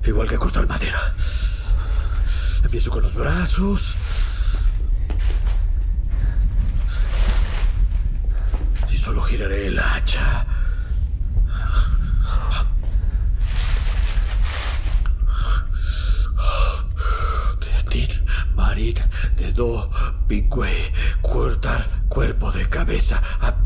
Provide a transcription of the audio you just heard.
Igual que cortar madera. Empiezo con los brazos. Y solo giraré el hacha. Tin, marit, dedo, pingüe, cortar cuerpo de cabeza a